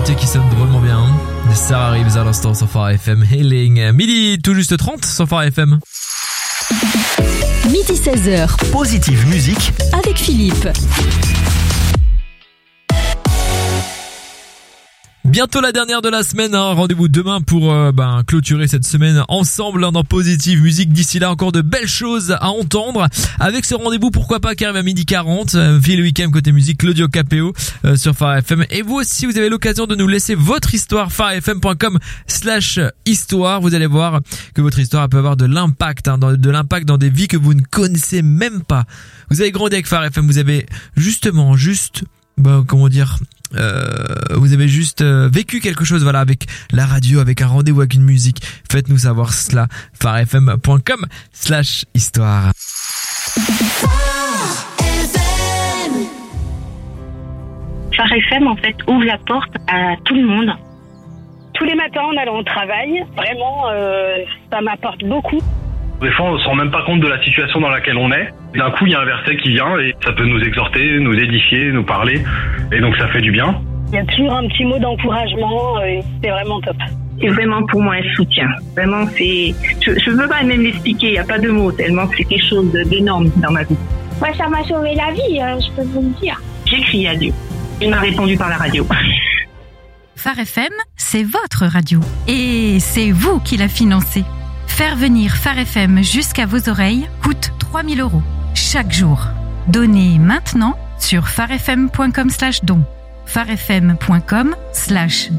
tonalité qui sonne drôlement bien. Sarah Reeves à l'instant sur Phare FM. Healing. Midi tout juste 30 sur Phare FM. Midi 16h. Positive musique avec Philippe. Bientôt la dernière de la semaine, hein. Rendez-vous demain pour clôturer cette semaine ensemble dans Positive Musique. D'ici là, encore de belles choses à entendre. Avec ce rendez-vous, pourquoi pas, qui arrive à 12h40. Phil Weekend côté musique, Claudio Capéo sur Phare FM. Et vous aussi, vous avez l'occasion de nous laisser votre histoire, pharefm.com/histoire. Vous allez voir que votre histoire peut avoir de l'impact, hein, de l'impact dans des vies que vous ne connaissez même pas. Vous avez grandi avec Phare FM, vous avez vous avez juste vécu quelque chose, voilà, avec la radio, avec un rendez-vous, avec une musique. Faites-nous savoir cela. pharefm.com/histoire. Phare FM, en fait, ouvre la porte à tout le monde. Tous les matins, en allant au travail, vraiment, ça m'apporte beaucoup. Des fois, on se rend même pas compte de la situation dans laquelle on est. D'un coup, il y a un verset qui vient et ça peut nous exhorter, nous édifier, nous parler. Et donc, ça fait du bien. Il y a toujours un petit mot d'encouragement et c'est vraiment top. C'est vraiment pour moi un soutien. Vraiment, c'est... Je veux pas même l'expliquer, il n'y a pas de mots, tellement c'est quelque chose d'énorme dans ma vie. Moi, ça m'a sauvé la vie, je peux vous le dire. J'ai crié à Dieu. Il m'a répondu par la radio. Phare FM, c'est votre radio. Et c'est vous qui la financez. Faire venir Phare FM jusqu'à vos oreilles coûte 3 000 € chaque jour. Donnez maintenant sur pharefm.com/don. pharefm.com/don.